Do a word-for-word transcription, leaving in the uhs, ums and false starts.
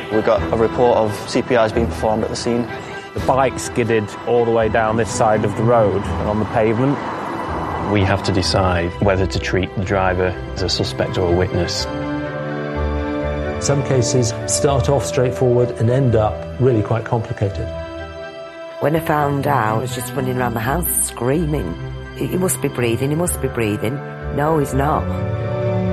We got a report of C P Rs being performed at the scene. The bike skidded all the way down this side of the road and on the pavement. We have to decide whether to treat the driver as a suspect or a witness. Some cases start off straightforward and end up really quite complicated. When I found out, I was just running around the house screaming. He must be breathing, he must be breathing. No, he's not.